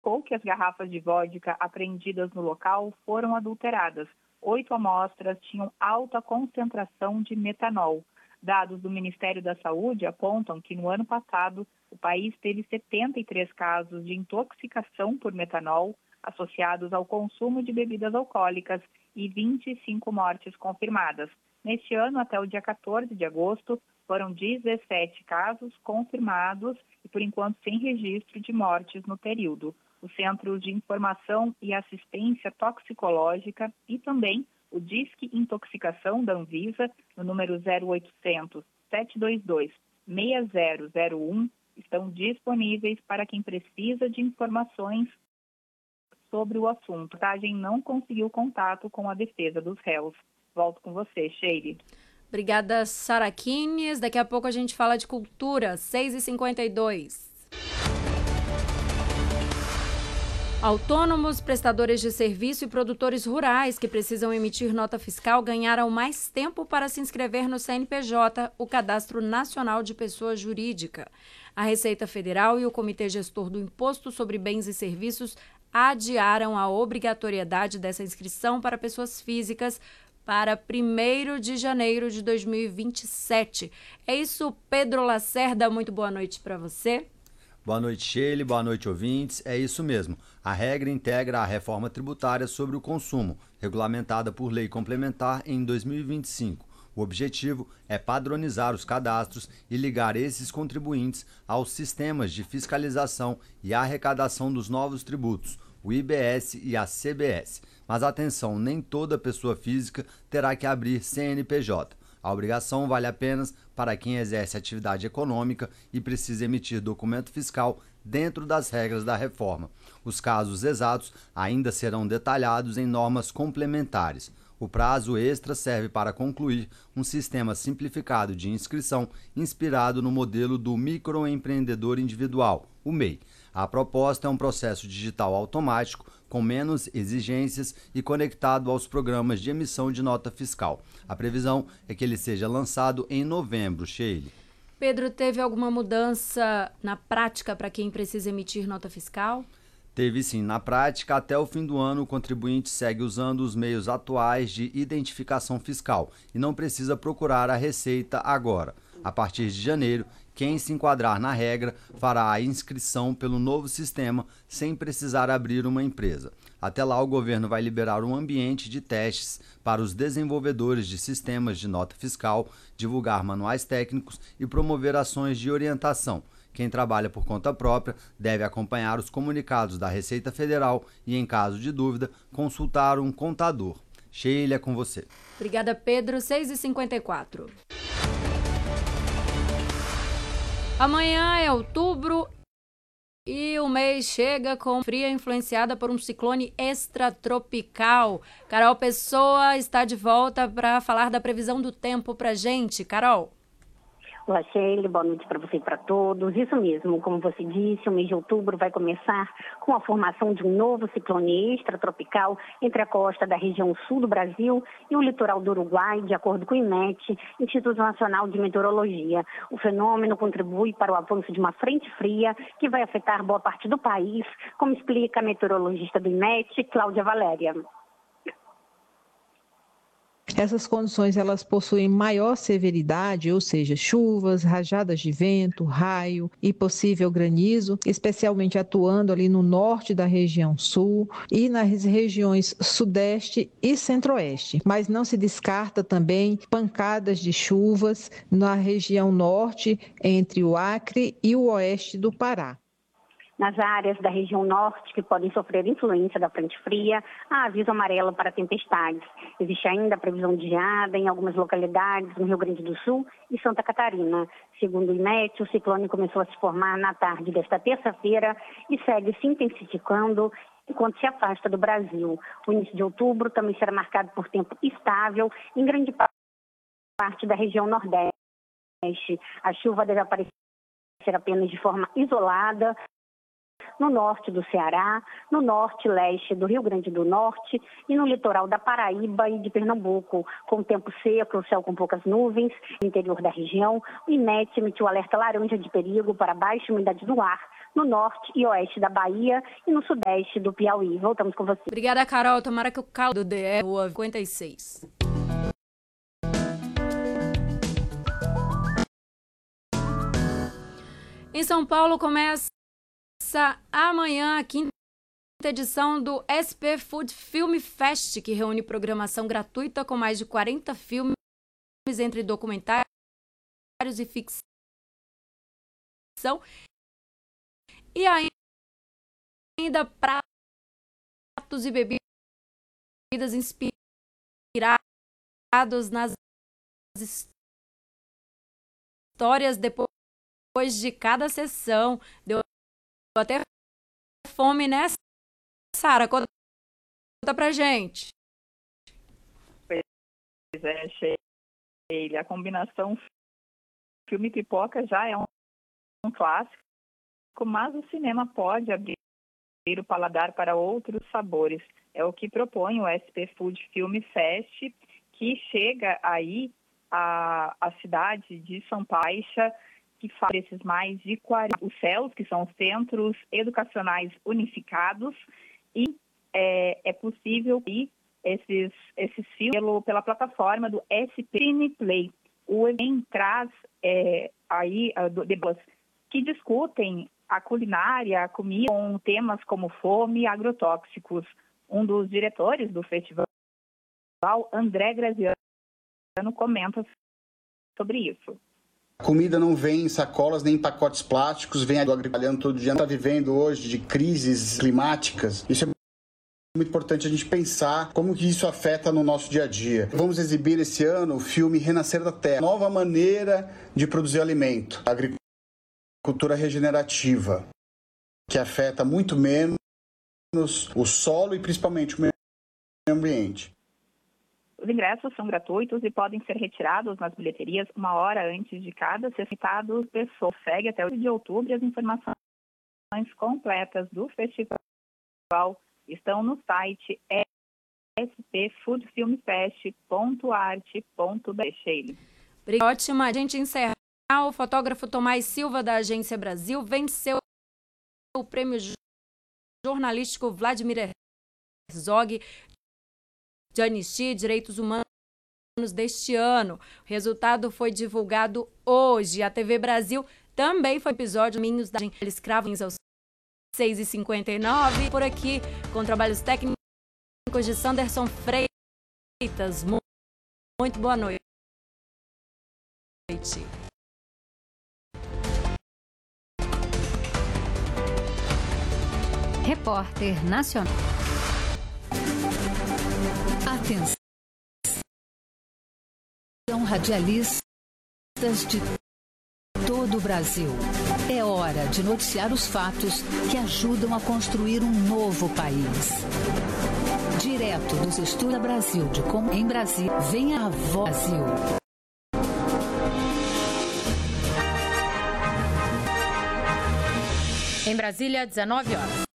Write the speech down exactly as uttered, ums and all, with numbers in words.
Ou que as garrafas de vodka apreendidas no local foram adulteradas. Oito amostras tinham alta concentração de metanol. Dados do Ministério da Saúde apontam que no ano passado o país teve setenta e três casos de intoxicação por metanol associados ao consumo de bebidas alcoólicas e vinte e cinco mortes confirmadas. Neste ano, até o dia quatorze de agosto, foram dezessete casos confirmados e, por enquanto, sem registro de mortes no período. O Centro de Informação e Assistência Toxicológica e também o Disque Intoxicação da Anvisa, no número zero oitocentos, sete dois dois, seis zero zero um, estão disponíveis para quem precisa de informações sobre o assunto. A reportagem não conseguiu contato com a defesa dos réus. Volto com você, Sheila. Obrigada, Sara Kines. Daqui a pouco a gente fala de cultura, seis e cinquenta e dois. Autônomos, prestadores de serviço e produtores rurais que precisam emitir nota fiscal ganharam mais tempo para se inscrever no C N P J, o Cadastro Nacional de Pessoa Jurídica. A Receita Federal e o Comitê Gestor do Imposto sobre Bens e Serviços adiaram a obrigatoriedade dessa inscrição para pessoas físicas para primeiro de janeiro de dois mil e vinte e sete. É isso, Pedro Lacerda, muito boa noite para você. Boa noite, Sheila. Boa noite, ouvintes. É isso mesmo. A regra integra a reforma tributária sobre o consumo, regulamentada por lei complementar em dois mil e vinte e cinco. O objetivo é padronizar os cadastros e ligar esses contribuintes aos sistemas de fiscalização e arrecadação dos novos tributos, o I B S e a C B S. Mas atenção, nem toda pessoa física terá que abrir C N P J. A obrigação vale apenas para quem exerce atividade econômica e precisa emitir documento fiscal dentro das regras da reforma. Os casos exatos ainda serão detalhados em normas complementares. O prazo extra serve para concluir um sistema simplificado de inscrição inspirado no modelo do microempreendedor individual, o M E I. A proposta é um processo digital automático, com menos exigências e conectado aos programas de emissão de nota fiscal. A previsão é que ele seja lançado em novembro, Sheila. Pedro, teve alguma mudança na prática para quem precisa emitir nota fiscal? Teve sim. Na prática, até o fim do ano, o contribuinte segue usando os meios atuais de identificação fiscal e não precisa procurar a Receita agora. A partir de janeiro, quem se enquadrar na regra fará a inscrição pelo novo sistema sem precisar abrir uma empresa. Até lá, o governo vai liberar um ambiente de testes para os desenvolvedores de sistemas de nota fiscal, divulgar manuais técnicos e promover ações de orientação. Quem trabalha por conta própria deve acompanhar os comunicados da Receita Federal e, em caso de dúvida, consultar um contador. Sheila, é com você. Obrigada, Pedro. seis e cinquenta e quatro. Amanhã é outubro e o mês chega com fria influenciada por um ciclone extratropical. Carol Pessoa está de volta para falar da previsão do tempo para gente. Carol. Olá, Sheila, boa noite para você e para todos. Isso mesmo, como você disse, o mês de outubro vai começar com a formação de um novo ciclone extratropical entre a costa da região sul do Brasil e o litoral do Uruguai, de acordo com o INMET, Instituto Nacional de Meteorologia. O fenômeno contribui para o avanço de uma frente fria que vai afetar boa parte do país, como explica a meteorologista do INMET, Cláudia Valéria. Essas condições elas possuem maior severidade, ou seja, chuvas, rajadas de vento, raio e possível granizo, especialmente atuando ali no norte da região sul e nas regiões sudeste e centro-oeste. Mas não se descarta também pancadas de chuvas na região norte, entre o Acre e o oeste do Pará. Nas áreas da região norte que podem sofrer influência da frente fria, há aviso amarelo para tempestades. Existe ainda a previsão de geada em algumas localidades no Rio Grande do Sul e Santa Catarina. Segundo o INMET, o ciclone começou a se formar na tarde desta terça-feira e segue se intensificando enquanto se afasta do Brasil. O início de outubro também será marcado por tempo estável em grande parte da região nordeste. A chuva deve aparecer apenas de forma isolada no norte do Ceará, no norte e leste do Rio Grande do Norte e no litoral da Paraíba e de Pernambuco. Com tempo seco, o céu com poucas nuvens, no interior da região, o INMET emitiu alerta laranja de perigo para baixa umidade do ar no norte e oeste da Bahia e no sudeste do Piauí. Voltamos com você. Obrigada, Carol. Tomara que o caldo D E o cinquenta e seis. Em São Paulo começa amanhã a quinta edição do S P Food Film Fest, que reúne programação gratuita com mais de quarenta filmes entre documentários e ficção e ainda pratos e bebidas inspirados nas histórias depois de cada sessão. Deu até fome, né, Sara? Conta pra gente. Pois é, Sheila. A combinação filme e pipoca já é um, um clássico, mas o cinema pode abrir o paladar para outros sabores. É o que propõe o S P Food Film Fest, que chega aí à, à cidade de São Paulo, que faz esses mais de quarenta, os C E Us, que são os Centros Educacionais Unificados, e é, é possível ir esses, esses filmes pelo, pela plataforma do S P Cineplay. O evento traz é, aí debates que discutem a culinária, a comida, com temas como fome e agrotóxicos. Um dos diretores do festival, André Graziano, comenta sobre isso. A comida não vem em sacolas nem em pacotes plásticos, vem agricultando todo dia. Está vivendo hoje de crises climáticas. Isso é muito importante a gente pensar como que isso afeta no nosso dia a dia. Vamos exibir esse ano o filme Renascer da Terra, nova maneira de produzir alimento, a agricultura regenerativa, que afeta muito menos o solo e principalmente o meio ambiente. Os ingressos são gratuitos e podem ser retirados nas bilheterias uma hora antes de cada sessão. Pessoas segue até o de outubro. As informações completas do festival estão no site s p food film fest ponto arte ponto b r. Ótima. A gente encerra. O fotógrafo Tomás Silva, da Agência Brasil, venceu o prêmio jornalístico Vladimir Herzog de Anistia e Direitos Humanos deste ano. O resultado foi divulgado hoje. A T V Brasil também foi episódio Minhos da Escravos aos seis e cinquenta e nove. Por aqui, com trabalhos técnicos de Sanderson Freitas. Muito boa noite. Repórter Nacional. Atenção, radialistas de todo o Brasil. É hora de noticiar os fatos que ajudam a construir um novo país. Direto dos Estúdios Brasil de Com em Brasília, vem a Voz Brasil. Em Brasília, dezenove horas.